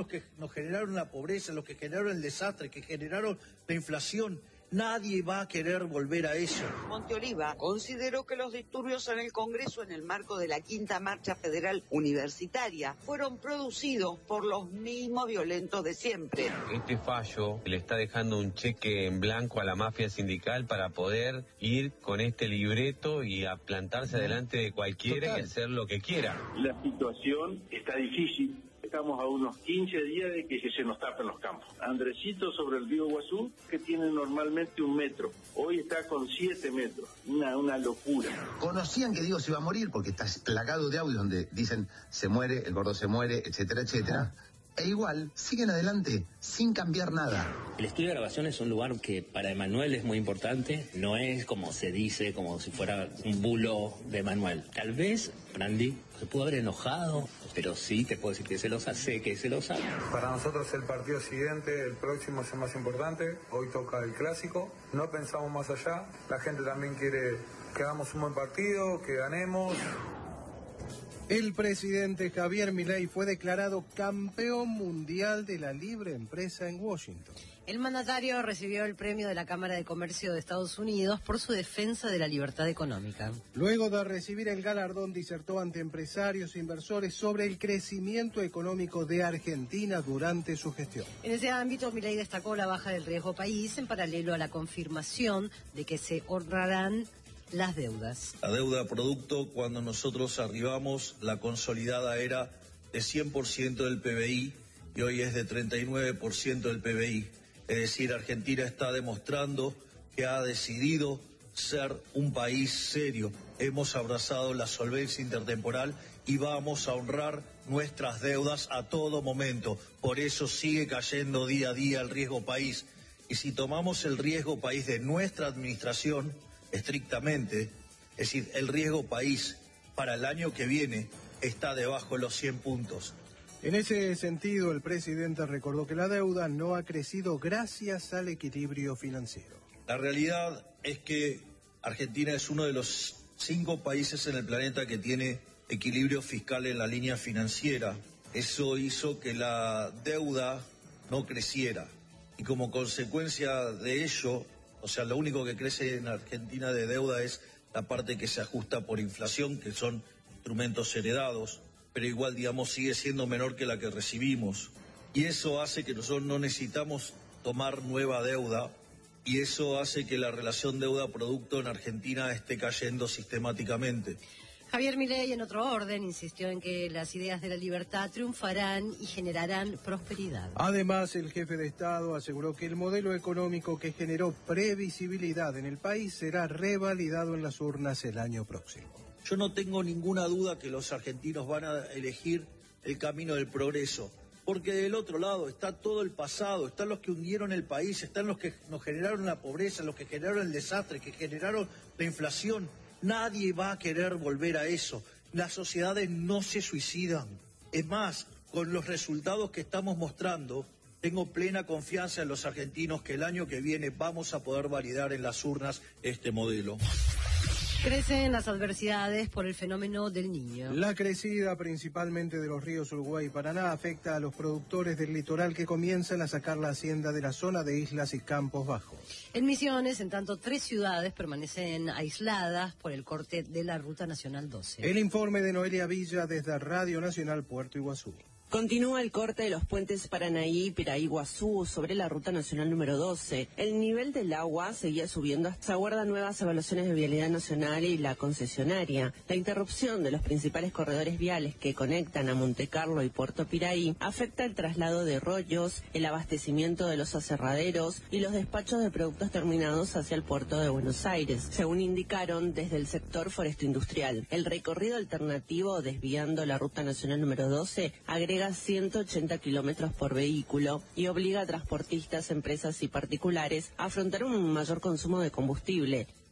los que nos generaron la pobreza, los que generaron el desastre, que generaron la inflación. Nadie va a querer volver a eso. Monteoliva consideró que los disturbios en el Congreso en el marco de la quinta marcha federal universitaria fueron producidos por los mismos violentos de siempre. Este fallo le está dejando un cheque en blanco a la mafia sindical para poder ir con este libreto y a plantarse delante de cualquiera y hacer lo que quiera. La situación está difícil. Estamos a unos 15 días de que se nos tapen los campos. Andresito sobre el río Iguazú, que tiene normalmente 1 metro. Hoy está con 7 metros. Una locura. Conocían que Diego se iba a morir porque está plagado de audios donde dicen se muere, el gordo se muere, etcétera, etcétera. E igual siguen adelante sin cambiar nada. El estudio de grabación es un lugar que para Emanuel es muy importante. No es como se dice, como si fuera un bulo de Emanuel. Tal vez Brandi se pudo haber enojado, pero sí te puedo decir que sé que se lo sabe. Para nosotros el partido siguiente, el próximo es el más importante. Hoy toca el clásico. No pensamos más allá. La gente también quiere que hagamos un buen partido, que ganemos. El presidente Javier Milei fue declarado campeón mundial de la libre empresa en Washington. El mandatario recibió el premio de la Cámara de Comercio de Estados Unidos por su defensa de la libertad económica. Luego de recibir el galardón, disertó ante empresarios e inversores sobre el crecimiento económico de Argentina durante su gestión. En ese ámbito, Milei destacó la baja del riesgo país en paralelo a la confirmación de que se honrarán las deudas. La deuda producto, cuando nosotros arribamos, la consolidada era de 100% del PBI y hoy es de 39% del PBI. Es decir, Argentina está demostrando que ha decidido ser un país serio. Hemos abrazado la solvencia intertemporal y vamos a honrar nuestras deudas a todo momento. Por eso sigue cayendo día a día el riesgo país. Y si tomamos el riesgo país de nuestra administración, estrictamente, es decir, el riesgo país para el año que viene está debajo de los 100 puntos. En ese sentido, el presidente recordó que la deuda no ha crecido gracias al equilibrio financiero. La realidad es que Argentina es uno de los 5 países en el planeta que tiene equilibrio fiscal en la línea financiera. Eso hizo que la deuda no creciera y como consecuencia de ello, o sea, lo único que crece en Argentina de deuda es la parte que se ajusta por inflación, que son instrumentos heredados, pero igual, digamos, sigue siendo menor que la que recibimos. Y eso hace que nosotros no necesitamos tomar nueva deuda, y eso hace que la relación deuda-producto en Argentina esté cayendo sistemáticamente. Javier Milei, en otro orden, insistió en que las ideas de la libertad triunfarán y generarán prosperidad. Además, el jefe de Estado aseguró que el modelo económico que generó previsibilidad en el país será revalidado en las urnas el año próximo. Yo no tengo ninguna duda que los argentinos van a elegir el camino del progreso, porque del otro lado está todo el pasado, están los que hundieron el país, están los que nos generaron la pobreza, los que generaron el desastre, que generaron la inflación. Nadie va a querer volver a eso. Las sociedades no se suicidan. Es más, con los resultados que estamos mostrando, tengo plena confianza en los argentinos que el año que viene vamos a poder validar en las urnas este modelo. Crecen las adversidades por el fenómeno del Niño. La crecida principalmente de los ríos Uruguay y Paraná afecta a los productores del litoral que comienzan a sacar la hacienda de la zona de islas y campos bajos. En Misiones, en tanto, 3 ciudades permanecen aisladas por el corte de la Ruta Nacional 12. El informe de Noelia Villa desde Radio Nacional Puerto Iguazú. Continúa el corte de los puentes Paranaí y Piraí-Iguazú sobre la Ruta Nacional número 12. El nivel del agua seguía subiendo. Se aguardan nuevas evaluaciones de vialidad nacional y la concesionaria. La interrupción de los principales corredores viales que conectan a Montecarlo y Puerto Piraí afecta el traslado de rollos, el abastecimiento de los aserraderos y los despachos de productos terminados hacia el puerto de Buenos Aires, según indicaron desde el sector foresto industrial. El recorrido alternativo desviando la Ruta Nacional número 12 agrega 180 kilómetros por vehículo y obliga a transportistas, empresas y particulares a afrontar un mayor consumo de combustible.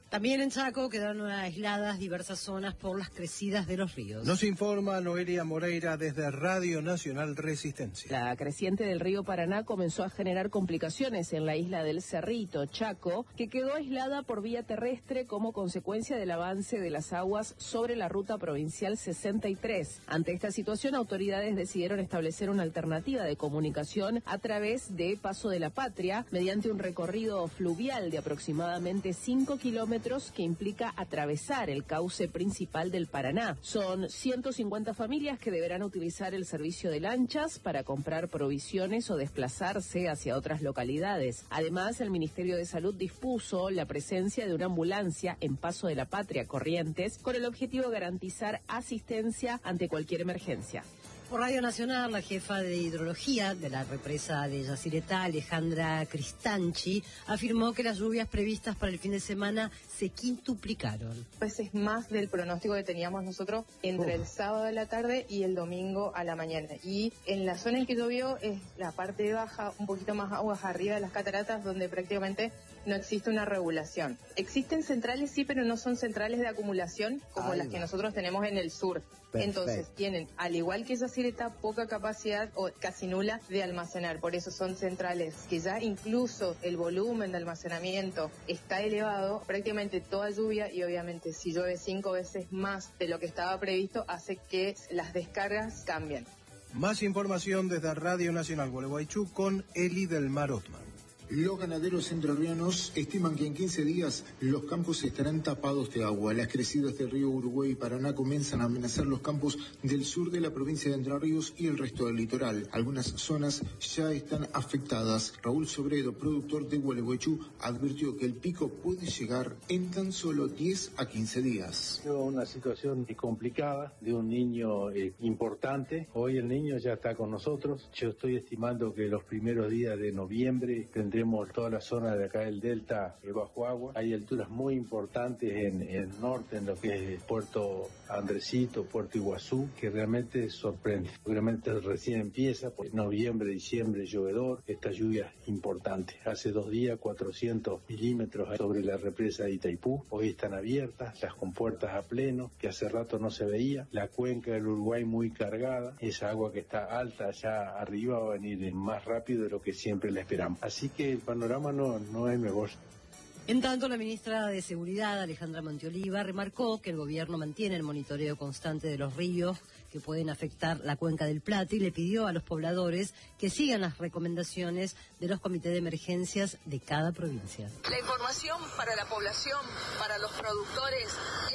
También en Chaco quedaron aisladas diversas zonas por las crecidas de los ríos. Nos informa Noelia Moreira desde Radio Nacional Resistencia. La creciente del río Paraná comenzó a generar complicaciones en la isla del Cerrito, Chaco, que quedó aislada por vía terrestre como consecuencia del avance de las aguas sobre la ruta provincial 63. Ante esta situación, autoridades decidieron establecer una alternativa de comunicación a través de Paso de la Patria, mediante un recorrido fluvial de aproximadamente 5 kilómetros que implica atravesar el cauce principal del Paraná. Son 150 familias que deberán utilizar el servicio de lanchas para comprar provisiones o desplazarse hacia otras localidades. Además, el Ministerio de Salud dispuso la presencia de una ambulancia en Paso de la Patria, Corrientes, con el objetivo de garantizar asistencia ante cualquier emergencia. Por Radio Nacional, la jefa de hidrología de la represa de Yacyretá, Alejandra Cristanchi, afirmó que las lluvias previstas para el fin de semana se quintuplicaron. Pues es más del pronóstico que teníamos nosotros entre el sábado a la tarde y el domingo a la mañana. Y en la zona en que llovió es la parte baja, un poquito más aguas arriba de las cataratas, donde prácticamente no existe una regulación. Existen centrales, sí, pero no son centrales de acumulación como las que nosotros tenemos en el sur. Perfecto. Entonces tienen, al igual que Yacyretá, poca capacidad o casi nula de almacenar. Por eso son centrales que ya incluso el volumen de almacenamiento está elevado. Prácticamente toda lluvia, y obviamente si llueve 5 veces más de lo que estaba previsto, hace que las descargas cambien. Más información desde Radio Nacional Gualeguaychú con Eli del Mar Otman. Los ganaderos entrerrianos estiman que en 15 días los campos estarán tapados de agua. Las crecidas del río Uruguay y Paraná comienzan a amenazar los campos del sur de la provincia de Entre Ríos y el resto del litoral. Algunas zonas ya están afectadas. Raúl Sobredo, productor de Gualeguaychú, advirtió que el pico puede llegar en tan solo 10 a 15 días. Una situación complicada de un niño importante. Hoy el niño ya está con nosotros. Yo estoy estimando que los primeros días de noviembre tendremos toda la zona de acá del delta bajo agua. Hay alturas muy importantes en el norte, en lo que es Puerto Andresito, Puerto Iguazú, que realmente sorprende. Realmente recién empieza, por noviembre, diciembre, llovedor, esta lluvia es importante. Hace 2 días 400 milímetros sobre la represa de Itaipú. Hoy están abiertas, las compuertas a pleno, que hace rato no se veía. La cuenca del Uruguay muy cargada. Esa agua que está alta allá arriba va a venir más rápido de lo que siempre la esperamos. Así que el panorama no es mejor. En tanto, la ministra de Seguridad, Alejandra Montioliva, remarcó que el gobierno mantiene el monitoreo constante de los ríos que pueden afectar la cuenca del Plata y le pidió a los pobladores que sigan las recomendaciones de los comités de emergencias de cada provincia. La información para la población, para los productores,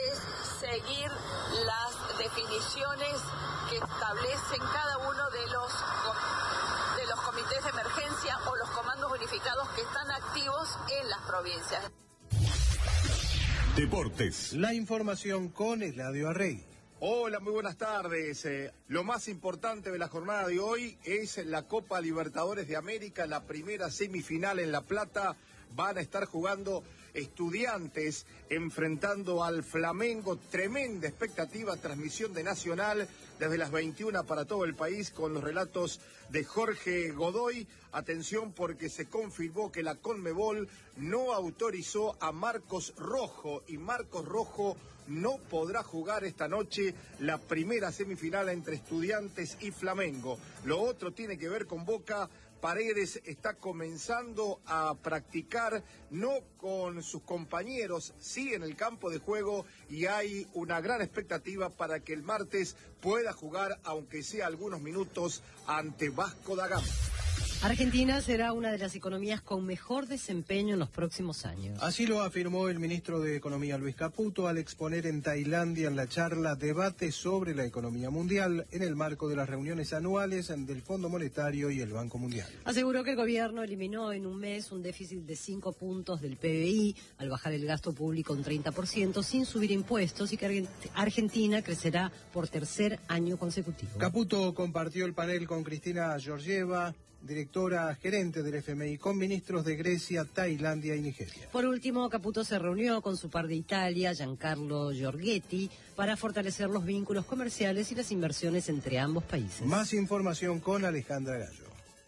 es seguir las definiciones que establecen cada uno de los comités de emergencia o los comandos unificados que están activos en las provincias. Deportes. La información con Eladio Arrey. Hola, muy buenas tardes. Lo más importante de la jornada de hoy es la Copa Libertadores de América, la primera semifinal en La Plata. Van a estar jugando Estudiantes enfrentando al Flamengo. Tremenda expectativa, transmisión de Nacional desde las 21 para todo el país con los relatos de Jorge Godoy. Atención porque se confirmó que la Conmebol no autorizó a Marcos Rojo y Marcos Rojo no podrá jugar esta noche la primera semifinal entre Estudiantes y Flamengo. Lo otro tiene que ver con Boca. Paredes está comenzando a practicar, no con sus compañeros, sí en el campo de juego, y hay una gran expectativa para que el martes pueda jugar, aunque sea algunos minutos, ante Vasco da Gama. Argentina será una de las economías con mejor desempeño en los próximos años. Así lo afirmó el ministro de Economía Luis Caputo al exponer en Tailandia en la charla Debate sobre la economía mundial en el marco de las reuniones anuales del Fondo Monetario y el Banco Mundial. Aseguró que el gobierno eliminó en un mes un déficit de 5 puntos del PBI al bajar el gasto público un 30% sin subir impuestos y que Argentina crecerá por tercer año consecutivo. Caputo compartió el panel con Cristina Georgieva, directora gerente del FMI, con ministros de Grecia, Tailandia y Nigeria. Por último, Caputo se reunió con su par de Italia, Giancarlo Giorgetti, para fortalecer los vínculos comerciales y las inversiones entre ambos países. Más información con Alejandra Gallo.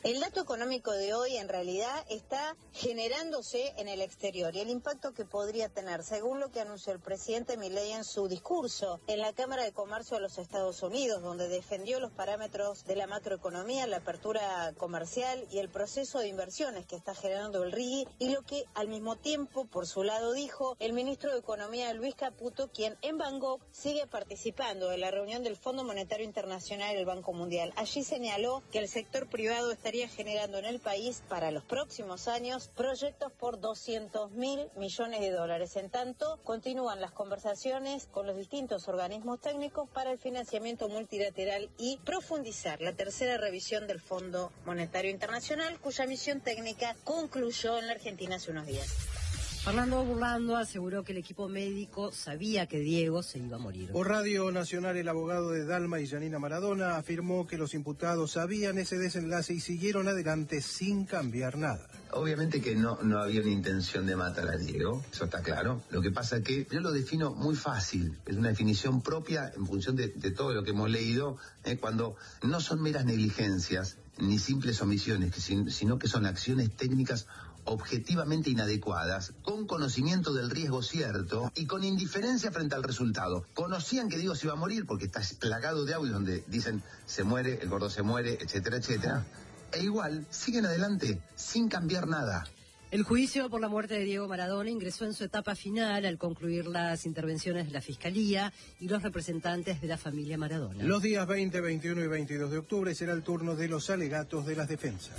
El dato económico de hoy en realidad está generándose en el exterior y el impacto que podría tener, según lo que anunció el presidente Milei en su discurso en la Cámara de Comercio de los Estados Unidos, donde defendió los parámetros de la macroeconomía, la apertura comercial y el proceso de inversiones que está generando el RIGI, y lo que al mismo tiempo, por su lado, dijo el ministro de Economía Luis Caputo, quien en Bangkok sigue participando de la reunión del Fondo Monetario Internacional y el Banco Mundial. Allí señaló que el sector privado estaría generando en el país para los próximos años proyectos por 200.000 millones de dólares. En tanto, continúan las conversaciones con los distintos organismos técnicos para el financiamiento multilateral y profundizar la tercera revisión del Fondo Monetario Internacional, cuya misión técnica concluyó en la Argentina hace unos días. Fernando Burlando aseguró que el equipo médico sabía que Diego se iba a morir. Por Radio Nacional, el abogado de Dalma y Janina Maradona afirmó que los imputados sabían ese desenlace y siguieron adelante sin cambiar nada. Obviamente que no había una intención de matar a Diego, eso está claro. Lo que pasa es que yo lo defino muy fácil, es una definición propia en función de todo lo que hemos leído, cuando no son meras negligencias ni simples omisiones, sino que son acciones técnicas objetivamente inadecuadas, con conocimiento del riesgo cierto y con indiferencia frente al resultado. Conocían que Diego se iba a morir porque está plagado de audios donde dicen se muere, el gordo se muere, etcétera, etcétera. E igual siguen adelante sin cambiar nada. El juicio por la muerte de Diego Maradona ingresó en su etapa final al concluir las intervenciones de la Fiscalía y los representantes de la familia Maradona. Los días 20, 21 y 22 de octubre será el turno de los alegatos de las defensas.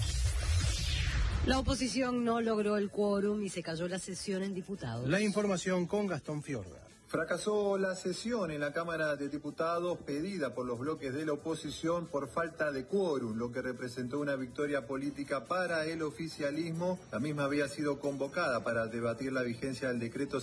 La oposición no logró el quórum y se cayó la sesión en diputados. La información con Gastón Fiorda. Fracasó la sesión en la Cámara de Diputados pedida por los bloques de la oposición por falta de quórum, lo que representó una victoria política para el oficialismo. La misma había sido convocada para debatir la vigencia del decreto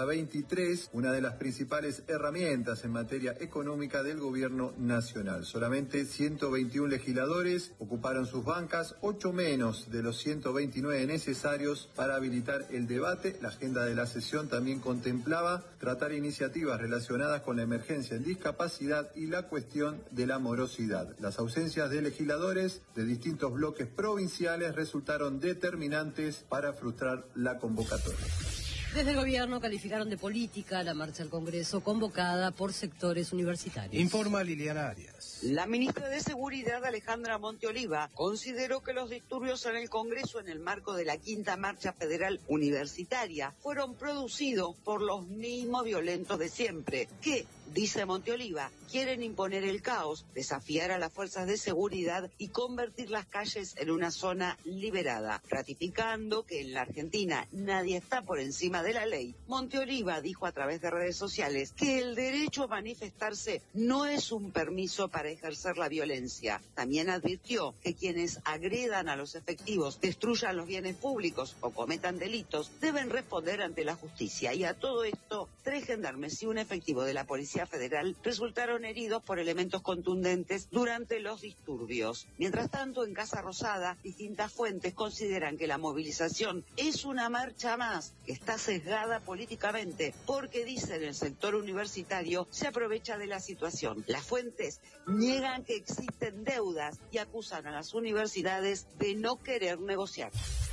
7023, una de las principales herramientas en materia económica del gobierno nacional. Solamente 121 legisladores ocuparon sus bancas, 8 menos de los 129 necesarios para habilitar el debate. La agenda de la sesión también contemplaba tratar iniciativas relacionadas con la emergencia en discapacidad y la cuestión de la morosidad. Las ausencias de legisladores de distintos bloques provinciales resultaron determinantes para frustrar la convocatoria. Desde el gobierno calificaron de política la marcha al Congreso convocada por sectores universitarios. Informa Liliana Arias. La ministra de Seguridad, Alejandra Monteoliva, consideró que los disturbios en el Congreso en el marco de la quinta marcha federal universitaria fueron producidos por los mismos violentos de siempre, que, dice Monteoliva, quieren imponer el caos, desafiar a las fuerzas de seguridad y convertir las calles en una zona liberada. Ratificando que en la Argentina nadie está por encima de la ley, Monteoliva dijo a través de redes sociales que el derecho a manifestarse no es un permiso para ejercer la violencia. También advirtió que quienes agredan a los efectivos, destruyan los bienes públicos o cometan delitos, deben responder ante la justicia. Y a todo esto, 3 gendarmes y un efectivo de la Policía Federal resultaron heridos por elementos contundentes durante los disturbios. Mientras tanto, en Casa Rosada, distintas fuentes consideran que la movilización es una marcha más que está sesgada políticamente, porque, dicen, el sector universitario se aprovecha de la situación. Las fuentes niegan que existen deudas y acusan a las universidades de no querer negociar.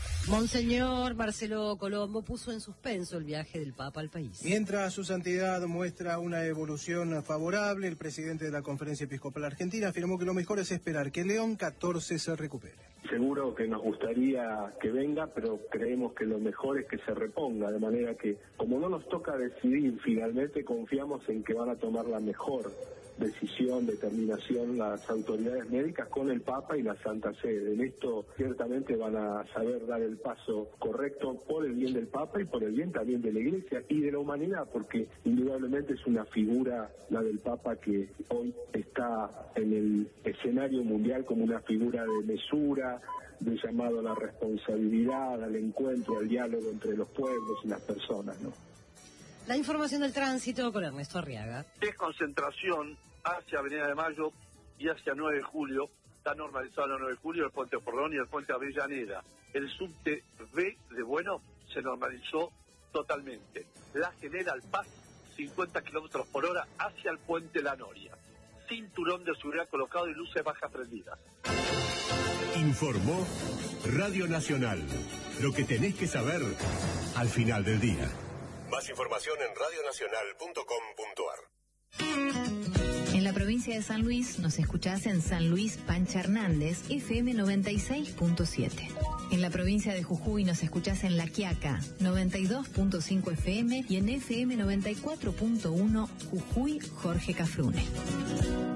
Monseñor Marcelo Colombo puso en suspenso el viaje del Papa al país. Mientras su santidad muestra una evolución favorable, el presidente de la Conferencia Episcopal Argentina afirmó que lo mejor es esperar que León XIV se recupere. Seguro que nos gustaría que venga, pero creemos que lo mejor es que se reponga, de manera que, como no nos toca decidir, finalmente confiamos en que van a tomar la mejor decisión, determinación las autoridades médicas con el Papa y la Santa Sede. En esto ciertamente van a saber dar el paso correcto por el bien del Papa y por el bien también de la Iglesia y de la humanidad, porque indudablemente es una figura, la del Papa, que hoy está en el escenario mundial como una figura de mesura, de llamado a la responsabilidad, al encuentro, al diálogo entre los pueblos y las personas, ¿no? La información del tránsito con Ernesto Arriaga. Desconcentración hacia Avenida de Mayo y hacia 9 de julio. Está normalizado el 9 de julio, el puente Porrón y el puente Avellaneda. El subte B de Bueno se normalizó totalmente. La General Paz, 50 kilómetros por hora hacia el puente La Noria. Cinturón de seguridad colocado y luces bajas prendidas. Informó Radio Nacional. Lo que tenés que saber al final del día. Más información en radionacional.com.ar. En la provincia de San Luis nos escuchás en San Luis Pancha Hernández, FM 96.7. En la provincia de Jujuy nos escuchás en La Quiaca, 92.5 FM y en FM 94.1 Jujuy Jorge Cafrune.